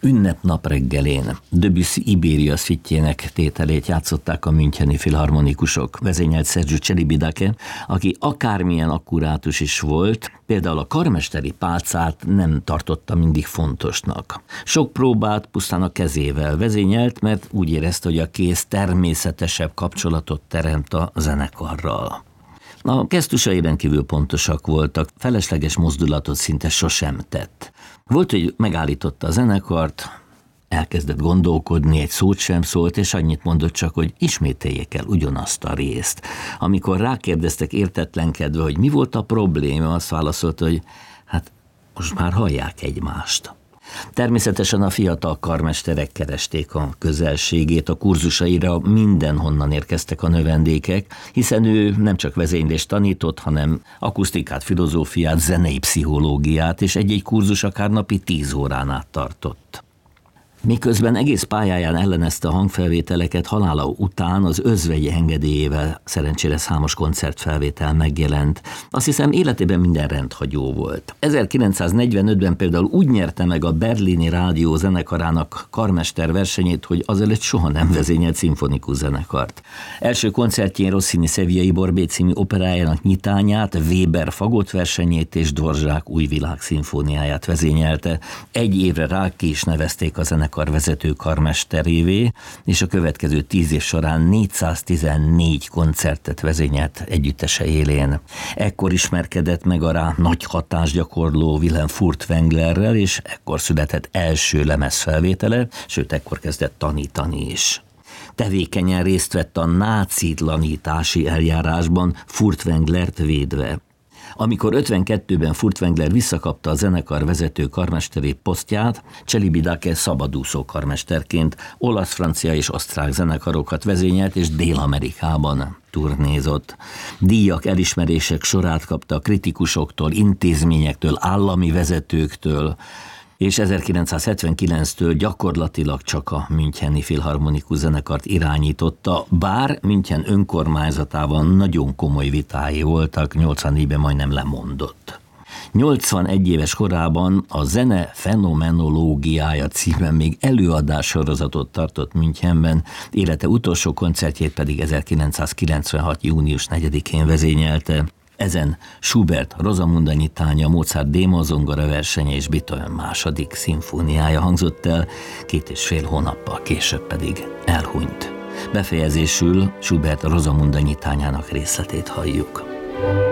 Ünnepnap reggelén Debussy Ibéria szüitjének tételét játszották a müncheni filharmonikusok. Vezényelt Sergiu Celibidache, aki akármilyen akkurátus is volt, például a karmesteri pálcát nem tartotta mindig fontosnak. Sok próbát pusztán a kezével vezényelt, mert úgy érezte, hogy a kéz természetesebb kapcsolatot teremt a zenekarral. A gesztusai rendkívül pontosak voltak, felesleges mozdulatot szinte sosem tett. Volt, hogy megállította a zenekart, elkezdett gondolkodni, egy szót sem szólt, és annyit mondott csak, hogy ismételjék el ugyanazt a részt. Amikor rákérdeztek értetlenkedve, hogy mi volt a probléma, azt válaszolta, hogy hát most már hallják egymást. Természetesen a fiatal karmesterek keresték a közelségét, a kurzusaira mindenhonnan érkeztek a növendékek, hiszen ő nem csak vezénylést tanított, hanem akusztikát, filozófiát, zenei pszichológiát, és egy-egy kurzus akár napi 10 órán át tartott. Miközben egész pályáján ellenezte a hangfelvételeket, halála után az özvegyi engedélyével szerencsére számos koncertfelvétel megjelent. Azt hiszem, életében minden rendhagyó volt. 1945-ben például úgy nyerte meg a berlini rádió zenekarának karmester versenyét, hogy azelőtt soha nem vezényelt szimfonikus zenekart. Első koncertjén Rossini Sevillai Borbé című operájának nyitányát, Weber fagott versenyét és Dvořák új világszimfóniáját vezényelte. Egy évre rá ki is nevezték a zenekar vezető karmesterévé, és a következő 10 év során 414 koncertet vezényelt együttese élén. Ekkor ismerkedett meg a rá nagy hatást gyakorló Wilhelm Furtwänglerrel, és ekkor született első lemezfelvétele, sőt, ekkor kezdett tanítani is. Tevékenyen részt vett a nácitlanítási eljárásban, Furtwänglert védve. Amikor 52-ben Furtwängler visszakapta a zenekar vezető karmesteri posztját, Celibidache szabadúszó karmesterként olasz, francia és osztrák zenekarokat vezényelt, és Dél-Amerikában turnézott. Díjak, elismerések sorát kapta a kritikusoktól, intézményektől, állami vezetőktől, és 1979-től gyakorlatilag csak a müncheni filharmonikus zenekart irányította, bár München önkormányzatában nagyon komoly vitái voltak, 84-ben majdnem lemondott. 81 éves korában a Zene fenomenológiája címen még előadássorozatot tartott Münchenben, élete utolsó koncertjét pedig 1996. június 4-én vezényelte. Ezen Schubert Rosamunde nyitánya, Mozart D-moll zongora versenye és Beethoven második szimfóniája hangzott el, 2,5 hónappal később pedig elhunyt. Befejezésül Schubert Rosamunde nyitányának részletét halljuk.